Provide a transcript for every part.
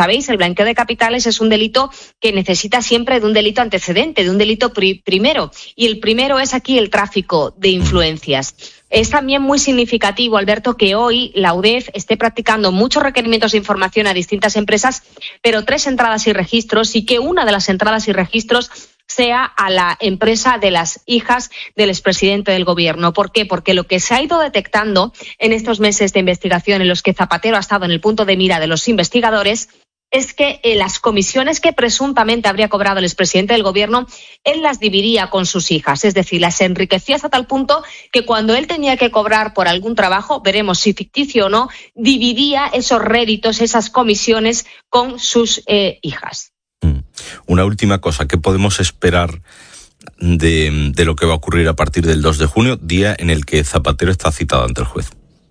sabéis, el blanqueo de capitales es un delito que necesita siempre de un delito antecedente, de un delito primero. Y el primero es aquí el tráfico de influencias. Es también muy significativo, Alberto, que hoy la UDEF esté practicando muchos requerimientos de información a distintas empresas, pero 3 entradas y registros, y que una de las entradas y registros sea a la empresa de las hijas del expresidente del Gobierno. ¿Por qué? Porque lo que se ha ido detectando en estos meses de investigación en los que Zapatero ha estado en el punto de mira de los investigadores es que las comisiones que presuntamente habría cobrado el expresidente del Gobierno, él las dividía con sus hijas. Es decir, las enriquecía hasta tal punto que cuando él tenía que cobrar por algún trabajo, veremos si ficticio o no, dividía esos réditos, esas comisiones con sus hijas. Una última cosa, ¿qué podemos esperar de lo que va a ocurrir a partir del 2 de junio, día en el que Zapatero está citado ante el juez?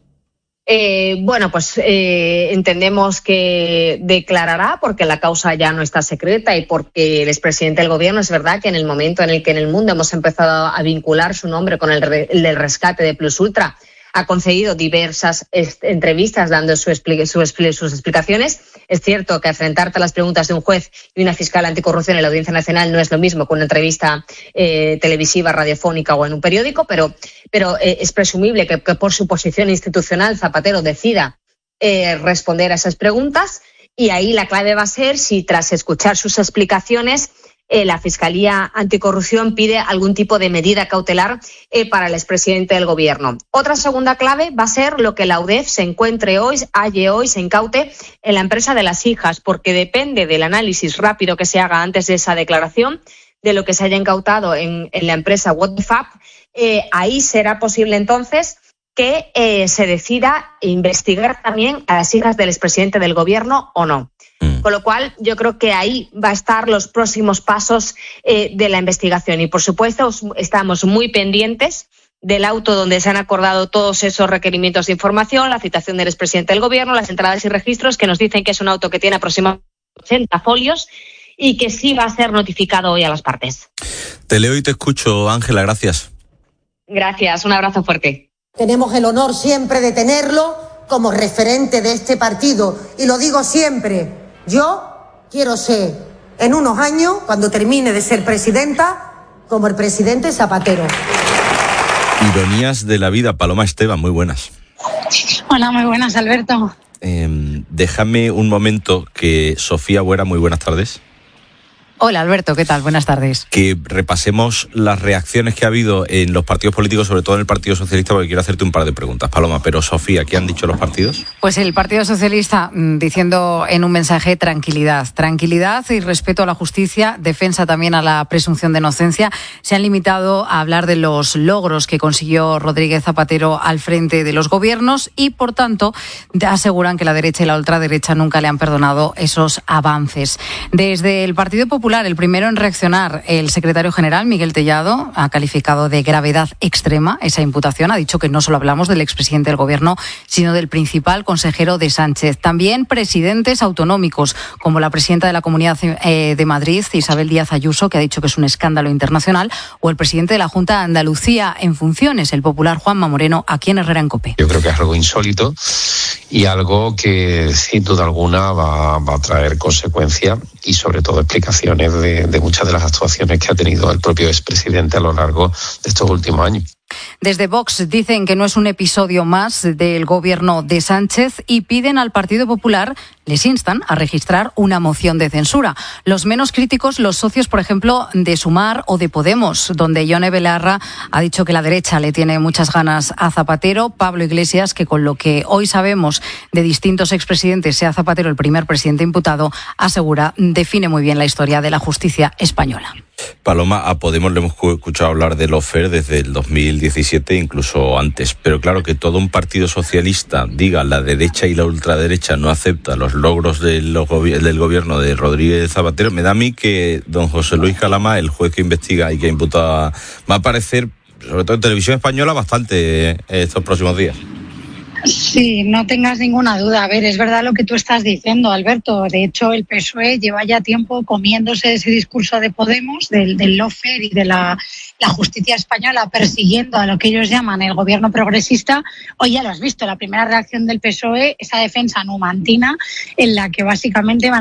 Entendemos que declarará porque la causa ya no está secreta y porque el expresidente del Gobierno, es verdad que en el momento en el que en el mundo hemos empezado a vincular su nombre con el del rescate de Plus Ultra, ha concedido diversas entrevistas dando sus explicaciones. Es cierto que enfrentarte a las preguntas de un juez y una fiscal anticorrupción en la Audiencia Nacional no es lo mismo que una entrevista televisiva, radiofónica o en un periódico, pero es presumible que por su posición institucional Zapatero decida responder a esas preguntas, y ahí la clave va a ser si tras escuchar sus explicaciones la Fiscalía Anticorrupción pide algún tipo de medida cautelar para el expresidente del Gobierno. Otra segunda clave va a ser lo que la UDEF se incaute en la empresa de las hijas, porque depende del análisis rápido que se haga antes de esa declaración, de lo que se haya incautado en la empresa WhatsApp, ahí será posible entonces que se decida investigar también a las hijas del expresidente del Gobierno o no. Con lo cual, yo creo que ahí va a estar los próximos pasos de la investigación. Y, por supuesto, estamos muy pendientes del auto donde se han acordado todos esos requerimientos de información, la citación del expresidente del Gobierno, las entradas y registros, que nos dicen que es un auto que tiene aproximadamente 80 folios y que sí va a ser notificado hoy a las partes. Te leo y te escucho, Ángela, gracias. Gracias, un abrazo fuerte. Tenemos el honor siempre de tenerlo como referente de este partido. Y lo digo siempre, yo quiero ser, en unos años, cuando termine de ser presidenta, como el presidente Zapatero. Ironías de la vida, Paloma Esteban, muy buenas. Hola, muy buenas, Alberto. Déjame un momento que Sofía Buera, muy buenas tardes. Hola, Alberto, ¿qué tal? Buenas tardes. Que repasemos las reacciones que ha habido en los partidos políticos, sobre todo en el Partido Socialista, porque quiero hacerte un par de preguntas, Paloma. Pero, Sofía, ¿qué han dicho los partidos? Pues el Partido Socialista diciendo en un mensaje tranquilidad y respeto a la justicia, defensa también a la presunción de inocencia. Se han limitado a hablar de los logros que consiguió Rodríguez Zapatero al frente de los gobiernos y, por tanto, aseguran que la derecha y la ultraderecha nunca le han perdonado esos avances. Desde el Partido Popular, el primero en reaccionar, el secretario general, Miguel Tellado, ha calificado de gravedad extrema esa imputación. Ha dicho que no solo hablamos del expresidente del Gobierno, sino del principal consejero de Sánchez. También presidentes autonómicos, como la presidenta de la Comunidad de Madrid, Isabel Díaz Ayuso, que ha dicho que es un escándalo internacional, o el presidente de la Junta de Andalucía en funciones, el popular Juanma Moreno, aquí en Herrera en COPE. Yo creo que es algo insólito y algo que sin duda alguna va a traer consecuencias y sobre todo explicaciones de muchas de las actuaciones que ha tenido el propio expresidente a lo largo de estos últimos años. Desde Vox dicen que no es un episodio más del gobierno de Sánchez y piden al Partido Popular, les instan a registrar una moción de censura. Los menos críticos, los socios, por ejemplo, de Sumar o de Podemos, donde Ione Belarra ha dicho que la derecha le tiene muchas ganas a Zapatero. Pablo Iglesias, que con lo que hoy sabemos de distintos expresidentes, sea Zapatero el primer presidente imputado, asegura, define muy bien la historia de la justicia española. Paloma, a Podemos le hemos escuchado hablar de lawfare desde el 2017, incluso antes. Pero claro, que todo un partido socialista diga la derecha y la ultraderecha no acepta los logros del gobierno de Rodríguez Zapatero, me da a mí que don José Luis Calama, el juez que investiga y que imputa, va a aparecer, sobre todo en televisión española, bastante estos próximos días. Sí, no tengas ninguna duda. A ver, es verdad lo que tú estás diciendo, Alberto. De hecho, el PSOE lleva ya tiempo comiéndose ese discurso de Podemos, del lawfare y de la justicia española persiguiendo a lo que ellos llaman el gobierno progresista. Hoy ya lo has visto, la primera reacción del PSOE, esa defensa numantina en la que básicamente van